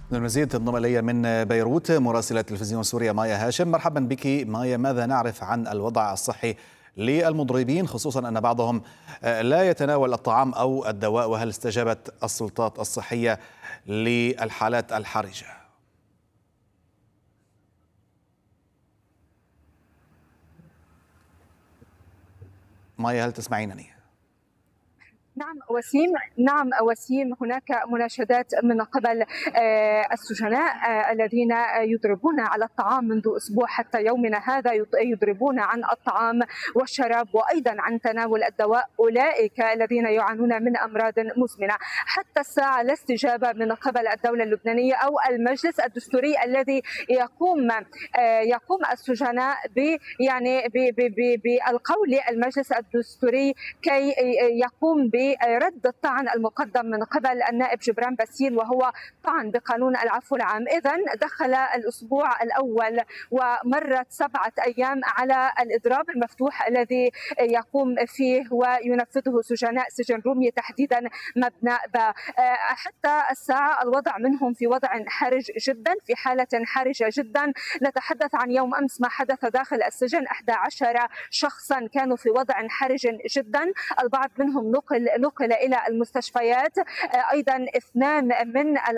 المزيد تنضم إلي من بيروت مراسلة تلفزيون سوريا مايا هاشم. مرحبا بك مايا، ماذا نعرف عن الوضع الصحي للمضربين، خصوصا أن بعضهم لا يتناول الطعام أو الدواء، وهل استجابت السلطات الصحية للحالات الحرجة؟ مايا، هل تسمعينني؟ نعم وسيم، هناك مناشدات من قبل السجناء الذين يضربون على الطعام منذ أسبوع حتى يومنا هذا، يضربون عن الطعام والشراب وأيضا عن تناول الدواء، أولئك الذين يعانون من أمراض مزمنة. حتى الساعة لا استجابة من قبل الدولة اللبنانية أو المجلس الدستوري الذي يقوم السجناء بالقول للمجلس الدستوري كي يقوم برد الطعن المقدم من قبل النائب جبران باسيل، وهو طعن بقانون العفو العام. إذن دخل الأسبوع الأول ومرت 7 أيام على الإضراب المفتوح الذي يقوم فيه وينفذه سجناء سجن رومية، تحديدا مبنى باء. حتى الساعة الوضع منهم في وضع حرج جدا، في حالة حرجة جدا. نتحدث عن يوم أمس ما حدث داخل السجن، 11 شخصا كانوا في وضع حرج جدا، البعض منهم نقل إلى المستشفيات، أيضا 2 من